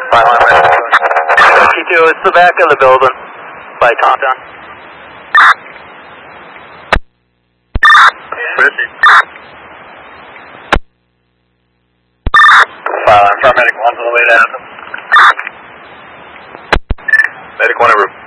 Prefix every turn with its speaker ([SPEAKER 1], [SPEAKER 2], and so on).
[SPEAKER 1] Byline ready. T2, it's the back of the building by Thompson. Byline, paramedic 1's on the way to Anthem. Medic 1 over.